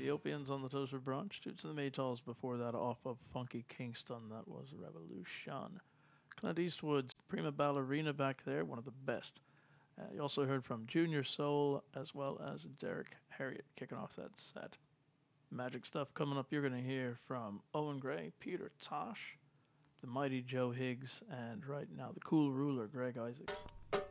Ethiopians on the Toasted Brunch. Toots and the Maytals before that off of Funky Kingston. That was Revolution. Clint Eastwood's Prima Ballerina back there, one of the best. You also heard from Junior Soul as well as Derek Harriott kicking off that set. Magic stuff coming up. You're going to hear from Owen Gray, Peter Tosh, the mighty Joe Higgs, and right now the cool ruler, Greg Isaacs.